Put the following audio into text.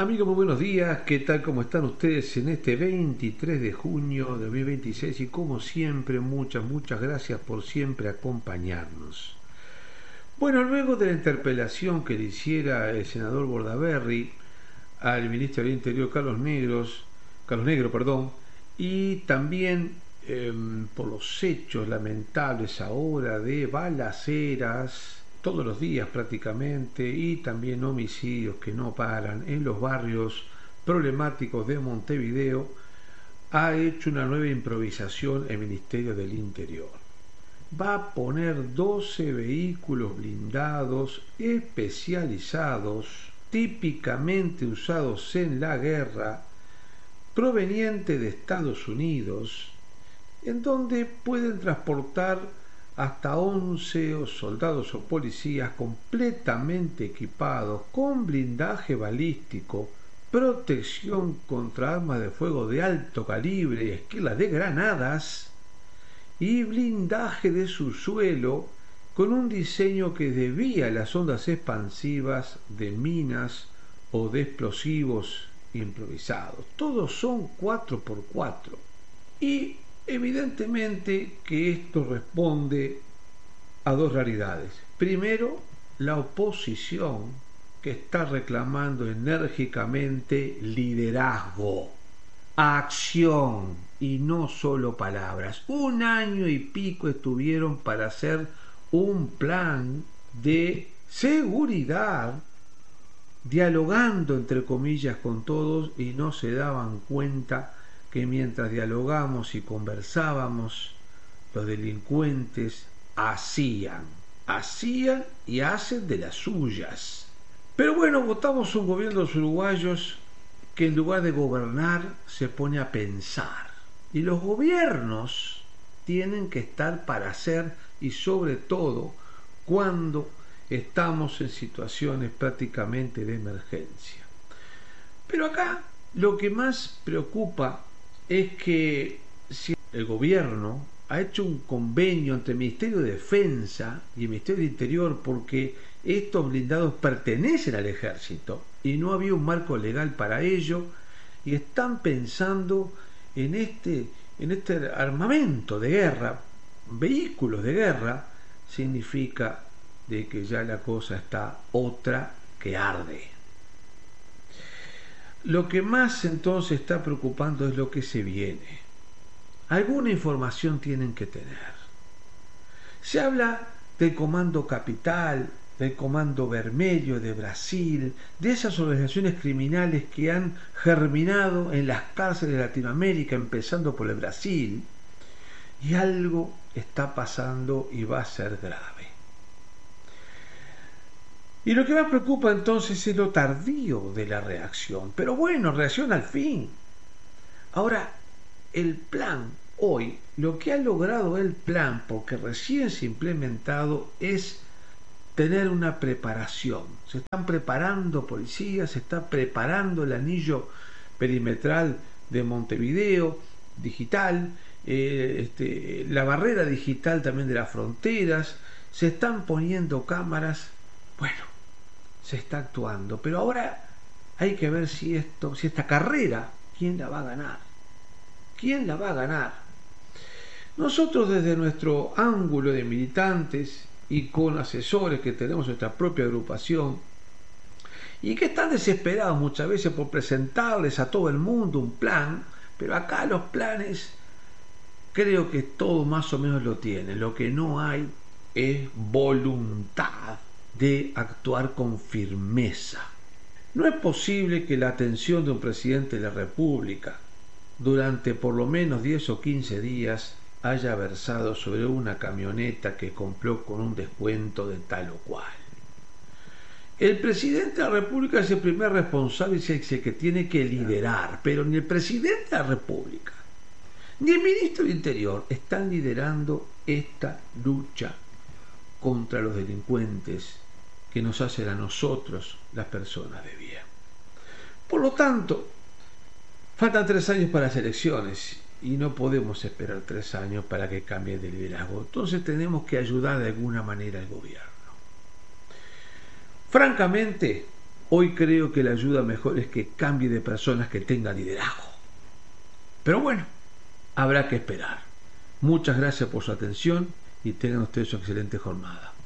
Amigos, muy buenos días. ¿Qué tal? ¿Cómo están ustedes en este 23 de junio de 2026? Y como siempre, muchas gracias por siempre acompañarnos. Bueno, luego de la interpelación que le hiciera el senador Bordaberry al ministro del Interior Carlos Negro, y también por los hechos lamentables ahora de balaceras todos los días prácticamente, y también homicidios que no paran en los barrios problemáticos de Montevideo, ha hecho una nueva improvisación el Ministerio del Interior. Va a poner 12 vehículos blindados especializados, típicamente usados en la guerra, provenientes de Estados Unidos, en donde pueden transportar hasta 11 soldados o policías completamente equipados con blindaje balístico, protección contra armas de fuego de alto calibre y esquila de granadas, y blindaje de subsuelo con un diseño que desvía las ondas expansivas de minas o de explosivos improvisados. Todos son 4x4. Y evidentemente que esto responde a dos realidades. Primero, la oposición, que está reclamando enérgicamente liderazgo, acción y no solo palabras. 1 año y pico estuvieron para hacer un plan de seguridad, dialogando entre comillas con todos, y no se daban cuenta que mientras dialogamos y conversábamos, los delincuentes hacían y hacen de las suyas. Pero bueno, votamos un gobierno de los uruguayos que en lugar de gobernar se pone a pensar. Y los gobiernos tienen que estar para hacer, y sobre todo cuando estamos en situaciones prácticamente de emergencia. Pero acá lo que más preocupa es que si el gobierno ha hecho un convenio entre el Ministerio de Defensa y el Ministerio del Interior, porque estos blindados pertenecen al ejército y no había un marco legal para ello, y están pensando en este armamento de guerra, vehículos de guerra, significa de que ya la cosa está otra que arde. Lo que más entonces está preocupando es lo que se viene. Alguna información tienen que tener. Se habla del Comando Capital, del Comando Vermelho de Brasil, de esas organizaciones criminales que han germinado en las cárceles de Latinoamérica, empezando por el Brasil, y algo está pasando y va a ser grave. Y lo que más preocupa entonces es lo tardío de la reacción. Pero bueno, reacción al fin. Ahora, el plan hoy, lo que ha logrado el plan, porque recién se ha implementado, es tener una preparación. Se están preparando policías, se está preparando el anillo perimetral de Montevideo digital, la barrera digital también de las fronteras, se están poniendo cámaras. Bueno, se está actuando, pero ahora hay que ver si esta carrera, ¿quién la va a ganar? ¿Quién la va a ganar? Nosotros, desde nuestro ángulo de militantes y con asesores que tenemos nuestra propia agrupación, y que están desesperados muchas veces por presentarles a todo el mundo un plan, pero acá los planes creo que todo más o menos lo tienen. Lo que no hay es voluntad de actuar con firmeza. No es posible que la atención de un presidente de la República durante por lo menos 10 o 15 días haya versado sobre una camioneta que compró con un descuento de tal o cual. El presidente de la República es el primer responsable y es el que tiene que liderar, pero ni el presidente de la República ni el ministro del Interior están liderando esta lucha contra los delincuentes que nos hacen a nosotros, las personas de bien. Por lo tanto, faltan 3 años para las elecciones y no podemos esperar 3 años para que cambie de liderazgo. Entonces tenemos que ayudar de alguna manera al gobierno. Francamente, Hoy creo que la ayuda mejor es que cambie de personas que tenga liderazgo. Pero bueno, habrá que esperar. Muchas gracias por su atención y tengan ustedes una excelente jornada.